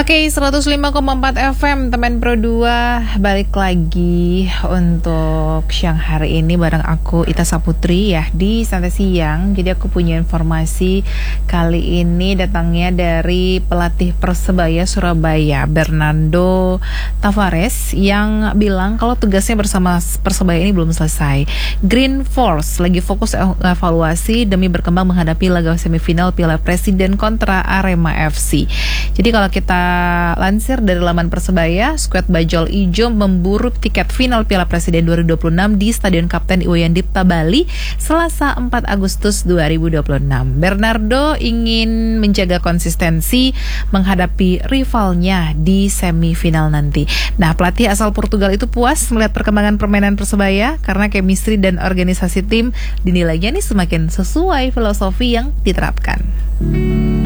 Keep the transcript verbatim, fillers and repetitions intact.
Oke, seratus lima koma empat F M Teman Pro dua balik lagi untuk siang hari ini bareng aku Ita Saputri ya di Santai Siang. Jadi aku punya informasi kali ini datangnya dari pelatih Persebaya Surabaya Bernardo Tavares yang bilang kalau tugasnya bersama Persebaya ini belum selesai. Green Force lagi fokus evaluasi demi berkembang menghadapi laga semifinal Piala Presiden kontra Arema F C. Jadi kalau kita lansir dari laman Persebaya, skuad Bajul Ijo memburu tiket final Piala Presiden dua ribu dua puluh enam di Stadion Kapten Iwayan Dipta Bali Selasa empat Agustus dua ribu dua puluh enam. Bernardo ingin menjaga konsistensi menghadapi rivalnya di semifinal nanti. Nah, pelatih asal Portugal itu puas melihat perkembangan permainan Persebaya karena chemistry dan organisasi tim dinilainya nih semakin sesuai filosofi yang diterapkan.